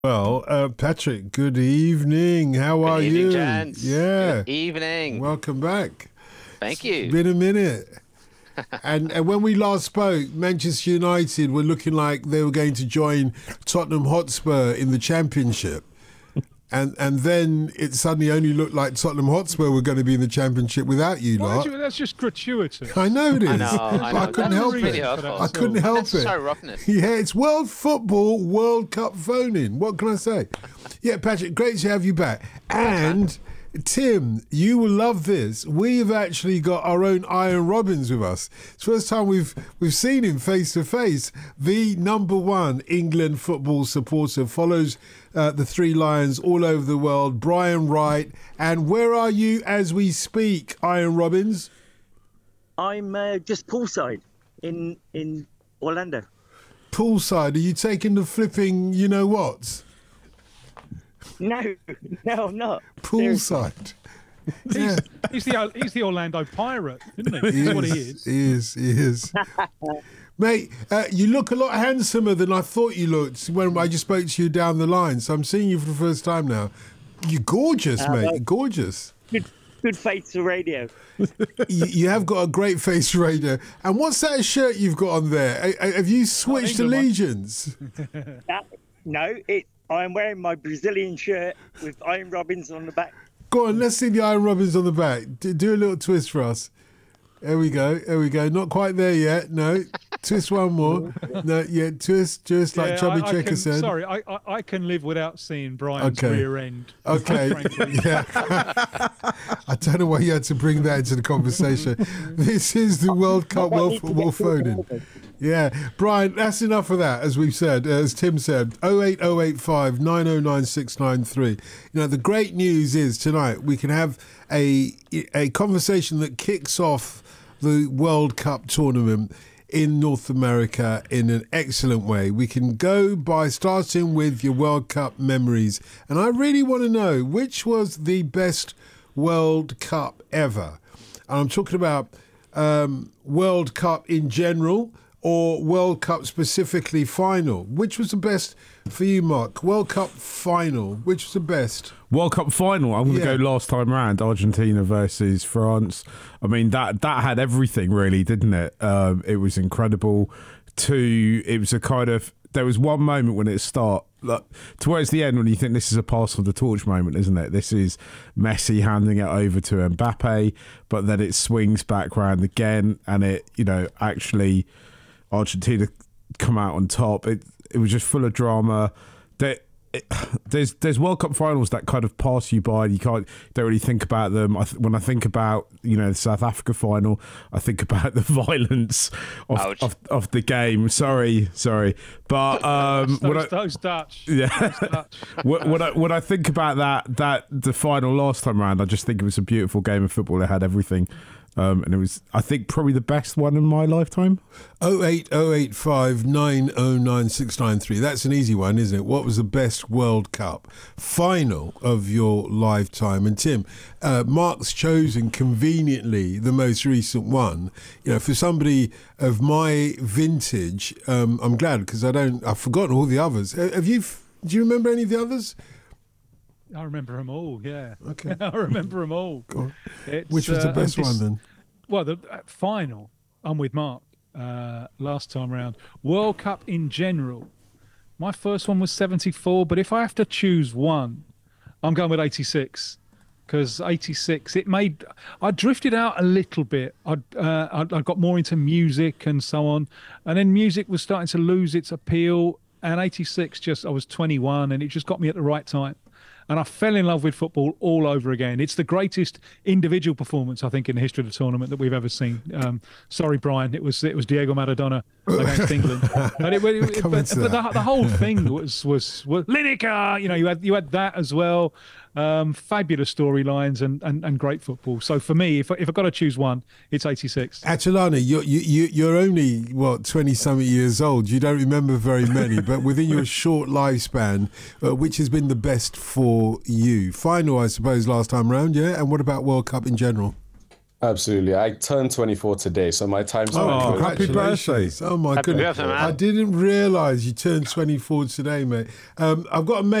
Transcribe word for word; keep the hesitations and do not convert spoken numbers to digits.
Well, uh, Patrick, good evening. How are Good evening, you? gents. Yeah. Good evening. Welcome back. Thank you. It's been a minute. and, and when we last spoke, Manchester United were looking like they were going to join Tottenham Hotspur in the Championship. And and then it suddenly only looked like Tottenham Hotspur were going to be in the Championship without you Why lot. do you- that's just gratuitous. I know it is. I know, I but know. I couldn't That's help really it. awful. I couldn't help That's it. so roughness. Yeah, it's World Football World Cup phoning. What can I say? Yeah, Patrick, great to have you back. And Tim, you will love this. We've actually got our own Ian Robbins with us. It's the first time we've we've seen him face to face. The number one England football supporter, follows uh, the Three Lions all over the world. Brian Wright. And where are you as we speak, Ian Robbins? I'm uh, just poolside in in Orlando. Poolside, are you taking the flipping, you know what? No, no, I'm not. Seriously. Poolside. Yeah. He's the he's the Orlando Pirate, isn't he? He That's what he is, is. He is, he is. Mate, uh, you look a lot handsomer than I thought you looked when I just spoke to you down the line. So I'm seeing you for the first time now. You're gorgeous, Uh, mate. well- You're gorgeous. Good, good face to radio. you, you have got a great face, Raider. And what's that shirt you've got on there? A- a- Have you switched England one. allegiance? That, no, it. I'm wearing my Brazilian shirt with Iron Robbins on the back. Go on, let's see the Iron Robbins on the back. Do, do a little twist for us. There we go. There we go. Not quite there yet. No. Twist one more. No, yeah, twist, just like Yeah, Chubby I- I Checker can- said. Sorry, I, I I can live without seeing Brian's Okay. rear end. Okay. frankly. Yeah. I don't know why you had to bring that into the conversation. This is the World Cup World Football phone. Yeah. Brian, that's enough of that, as we've said, as Tim said. oh eight oh eight five nine oh nine six nine three. You know, the great news is tonight we can have a a conversation that kicks off the World Cup tournament in North America in an excellent way. We can go by starting with your World Cup memories. And I really want to know, which was the best World Cup ever? And I'm talking about um, World Cup in general or World Cup specifically final. Which was the best for you, Mark? World Cup final, which was the best? World Cup final. I'm going to Yeah. go last time round, Argentina versus France. I mean, that that had everything, really, didn't it? Um, it was incredible. Two, it was a kind of, there was one moment when it start, like, towards the end, when you think this is a pass of the torch moment, isn't it? This is Messi handing it over to Mbappe, but then it swings back round again, and it, you know, actually Argentina come out on top. It it was just full of drama. There, it, there's there's World Cup finals that kind of pass you by. And you can't don't really think about them. I th- when I think about, you know, the South Africa final, I think about the violence of Ouch. of, of the game. Sorry, sorry, but um, when I, Those, those Dutch. yeah. Those Dutch. when, when I when I think about that that the final last time round, I just think it was a beautiful game of football. It had everything, um, and it was, I think, probably the best one in my lifetime. oh eight oh eight five nine oh nine six nine three. That's an easy one, isn't it? What was the best World Cup final of your lifetime? And Tim, uh, Mark's chosen conveniently the most recent one. You know, for somebody of my vintage, um, I'm glad, because I don't. I've forgotten all the others. Uh, Have you? Do you remember any of the others? I remember them all. Yeah. Okay. I remember them all. Go on. It's, Which was the uh, best this- one then? Well, the uh, final. I'm with Mark. Uh, last time round, World Cup in general. My first one was seventy-four, but if I have to choose one, I'm going with eighty-six. Because eighty-six, it made, I drifted out a little bit. I uh, I I got more into music and so on, and then music was starting to lose its appeal. And eighty-six, just I was twenty-one, and it just got me at the right time. And I fell in love with football all over again. It's the greatest individual performance, I think, in the history of the tournament that we've ever seen. Um, sorry, Brian, it was it was Diego Maradona against England. But, it, it, Come but, into but the, that. the whole thing was was, was Lineker. You know, you had you had that as well. Um, fabulous storylines and, and, and great football. So for me, if I- if I've got to choose one, it's eighty-six. Atalana, you're, you, you- you're only, what, twenty-something years old. You don't remember very many, but within your short lifespan, uh, which has been the best for you? Final, I suppose, last time round, yeah? And what about World Cup in general? Absolutely. I turned twenty-four today, so my time's Oh, Oh, good. happy congratulations. Oh, my Happy goodness. birthday, man. I didn't realise you turned twenty-four today, mate. Um, I've got a mate